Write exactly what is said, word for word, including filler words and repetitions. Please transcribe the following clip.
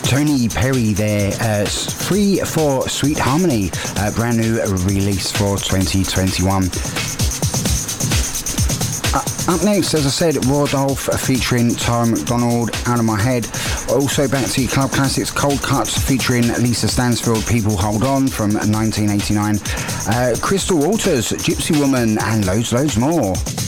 Tony Perry there, uh, Free for Sweet Harmony, uh, brand new release for twenty twenty-one. Uh, up next, as I said, Rodolph featuring Tara McDonald, Out of My Head. Also back to Club Classics, Cold Cuts featuring Lisa Stansfield, People Hold On from nineteen eighty-nine. Uh, Crystal Waters, Gypsy Woman, and loads, loads more.